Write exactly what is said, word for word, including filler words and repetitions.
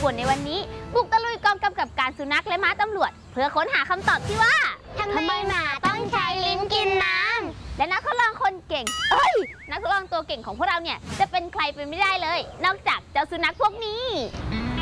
คนในวันนี้บุกตะลุยกองกำกับการสุนัขและม้าตำรวจเพื่อค้นหาคำตอบที่ว่าทำไมหมาต้องใช้ลิ้นกินน้ำและนักทดลองคนเก่งเอ้ยนักทดลองตัวเก่งของพวกเราเนี่ยจะเป็นใครไปไม่ได้เลยนอกจากเจ้าสุนัขพวกนี้